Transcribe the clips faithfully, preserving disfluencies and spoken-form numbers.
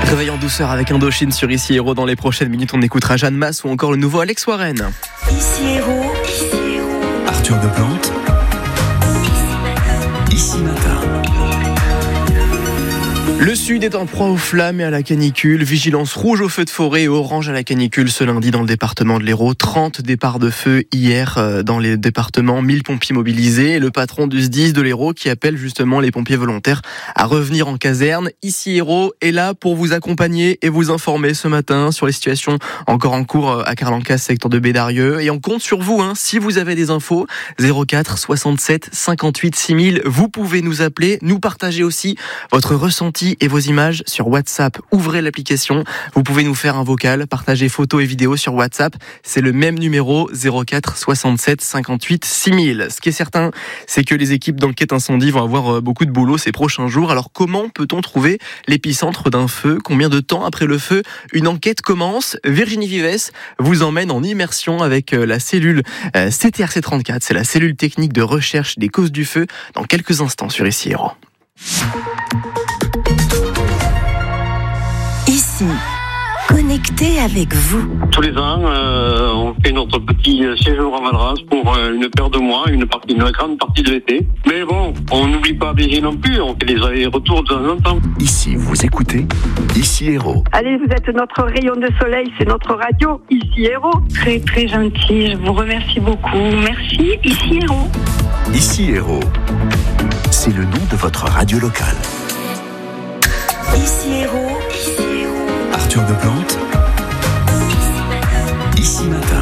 Réveil en douceur avec Indochine sur Ici Héros. Dans les prochaines minutes, on écoutera Jeanne Masse ou encore le nouveau Alex Warren. Ici Héros, Ici Héros. Arthur Deplante. Ici Matin. Le sud est en proie aux flammes et à la canicule. Vigilance rouge aux feux de forêt et orange à la canicule ce lundi dans le département de l'Hérault. trente départs de feu hier dans les départements, mille pompiers mobilisés. Et le patron du S D I S de l'Hérault qui appelle justement les pompiers volontaires à revenir en caserne. Ici Hérault est là pour vous accompagner et vous informer ce matin sur les situations encore en cours à Carlancas, secteur de Bédarieux. Et on compte sur vous, hein, si vous avez des infos. zéro quatre soixante-sept cinquante-huit six mille. Vous pouvez nous appeler, nous partager aussi votre ressenti et vos images sur WhatsApp. Ouvrez l'application, vous pouvez nous faire un vocal, partager photos et vidéos sur WhatsApp. C'est le même numéro, zéro quatre soixante-sept cinquante-huit six mille. Ce qui est certain, c'est que les équipes d'enquête incendie vont avoir beaucoup de boulot ces prochains jours. Alors comment peut-on trouver l'épicentre d'un feu ? Combien de temps après le feu une enquête commence ? Virginie Vives vous emmène en immersion avec la cellule C T R C trente-quatre. C'est la cellule technique de recherche des causes du feu dans quelques instants sur Ici Héros. Ici, connecté avec vous. Tous les ans, euh, on fait notre petit séjour en Valras pour euh, une paire de mois, une partie, une grande partie de l'été. Mais bon, on n'oublie pas Béziers non plus, on fait des allers-retours de temps en temps. Ici, vous écoutez Ici Héros. Allez, vous êtes notre rayon de soleil, c'est notre radio, Ici Héros. Très très gentil, je vous remercie beaucoup. Merci, Ici Héros. Ici Héros, c'est le nom de votre radio locale. Ici Héros, Ici Héros. Arthur Deplante. Ici Matin.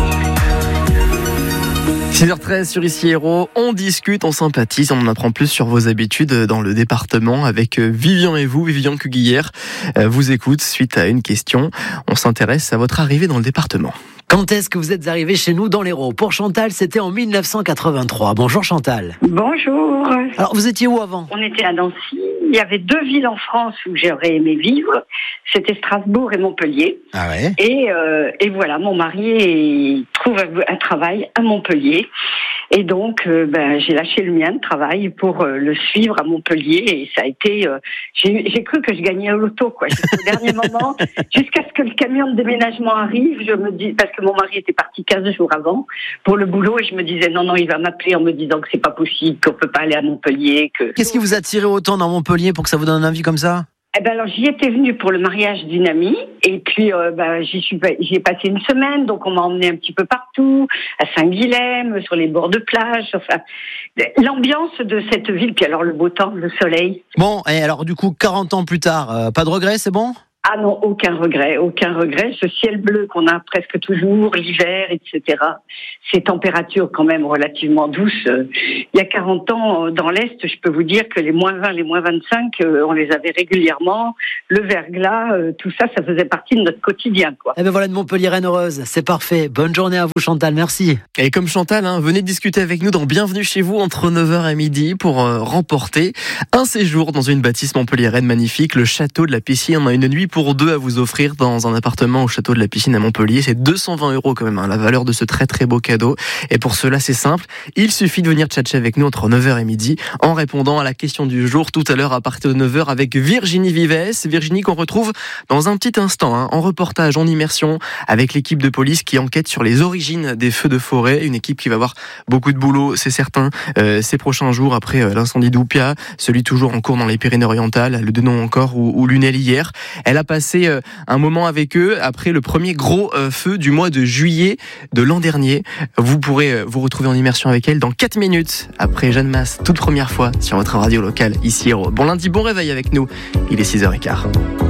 six heures treize sur Ici Héros, on discute, on sympathise, on en apprend plus sur vos habitudes dans le département avec Vivian et vous. Vivian Cuguillère vous écoute suite à une question. On s'intéresse à votre arrivée dans le département. Quand est-ce que vous êtes arrivé chez nous dans l'Hérault ? Pour Chantal, c'était en dix-neuf cent quatre-vingt-trois. Bonjour Chantal. Bonjour. Alors, vous étiez où avant ? On était à Nancy. Il y avait deux villes en France où j'aurais aimé vivre. C'était Strasbourg et Montpellier. Ah ouais ? Et, euh, et voilà, mon mari trouve un travail à Montpellier. Et donc, euh, ben, j'ai lâché le mien de travail pour euh, le suivre à Montpellier. Et ça a été... Euh, j'ai, j'ai cru que je gagnais au loto, quoi. Jusqu'au dernier moment, jusqu'à ce que le camion de déménagement arrive, je me dis... Parce que mon mari était parti quinze jours avant pour le boulot. Et je me disais, non, non, il va m'appeler en me disant que c'est pas possible, qu'on peut pas aller à Montpellier. Que... Qu'est-ce qui vous a attiré autant dans Montpellier pour que ça vous donne un avis comme ça ? Eh ben alors j'y étais venue pour le mariage d'une amie et puis euh, ben j'y suis j'y ai passé une semaine, donc on m'a emmené un petit peu partout, à Saint-Guilhem, sur les bords de plage, enfin l'ambiance de cette ville, puis alors le beau temps, le soleil. Bon, et alors du coup quarante ans plus tard, euh, pas de regret, c'est bon ? Ah non, aucun regret, aucun regret. Ce ciel bleu qu'on a presque toujours, l'hiver, et cetera. Ces températures quand même relativement douces. Il y a quarante ans, dans l'Est, je peux vous dire que les moins vingt, les moins vingt-cinq, on les avait régulièrement. Le verglas, tout ça, ça faisait partie de notre quotidien, quoi. Eh ben voilà, de Montpellier reine heureuse, c'est parfait. Bonne journée à vous Chantal, merci. Et comme Chantal, hein, venez discuter avec nous dans Bienvenue chez vous entre neuf heures et midi pour euh, remporter un séjour dans une bâtisse montpelliéraine magnifique, le château de la Piscine. On a une nuit pour deux à vous offrir dans un appartement au château de la Piscine à Montpellier. C'est deux cent vingt euros quand même, hein, la valeur de ce très très beau cadeau. Et pour cela, c'est simple. Il suffit de venir tchatcher avec nous entre neuf heures et midi en répondant à la question du jour tout à l'heure à partir de neuf heures avec Virginie Vives. Virginie qu'on retrouve dans un petit instant, hein, en reportage, en immersion avec l'équipe de police qui enquête sur les origines des feux de forêt. Une équipe qui va avoir beaucoup de boulot, c'est certain, euh, ces prochains jours après euh, l'incendie d'Oupia, celui toujours en cours dans les Pyrénées-Orientales, le Denon encore ou, ou Lunel hier. Elle a passé euh, un moment avec eux après le premier gros euh, feu du mois de juillet de l'an dernier. Vous pourrez euh, vous retrouver en immersion avec elle dans quatre minutes après Jeanne Masse, toute première fois sur votre radio locale Ici Héros. Bon lundi, bon réveil avec nous. Il est six heures quinze.